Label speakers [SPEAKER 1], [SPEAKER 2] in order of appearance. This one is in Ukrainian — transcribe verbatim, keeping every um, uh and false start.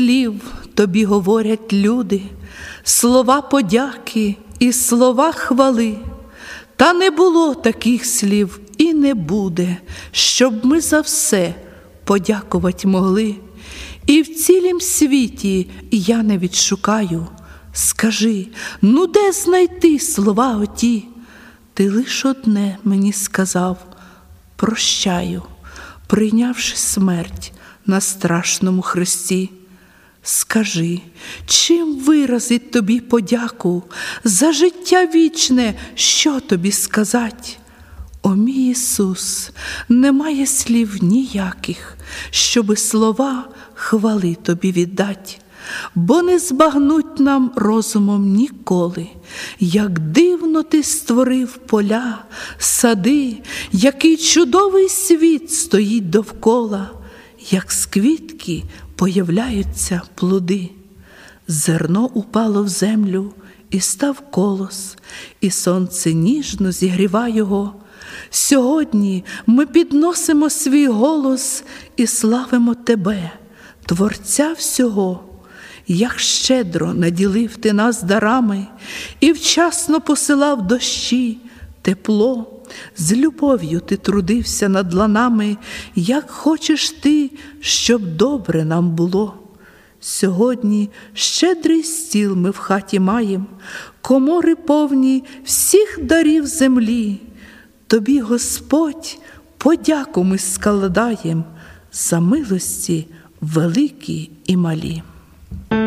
[SPEAKER 1] Слів тобі говорять люди, слова подяки і слова хвали. Та не було таких слів і не буде, щоб ми за все подякувати могли. І в цілім світі я не відшукаю. Скажи, ну де знайти слова оті? Ти лиш одне мені сказав: прощаю, прийнявши смерть на страшному хресті. Скажи, чим виразить тобі подяку за життя вічне, що тобі сказать? О мій Ісус, немає слів ніяких, щоби слова хвали тобі віддать, бо не збагнуть нам розумом ніколи, як дивно ти створив поля, сади, який чудовий світ стоїть довкола, як з квітки появляються плоди. Зерно упало в землю, і став колос, і сонце ніжно зігріва його. Сьогодні ми підносимо свій голос і славимо Тебе, Творця всього. Як щедро наділив ти нас дарами і вчасно посилав дощі, тепло. З любов'ю ти трудився над ланами, як хочеш ти, щоб добре нам було. Сьогодні щедрий стіл ми в хаті маєм, комори повні всіх дарів землі. Тобі, Господь, подяку ми складаєм за милості великі і малі.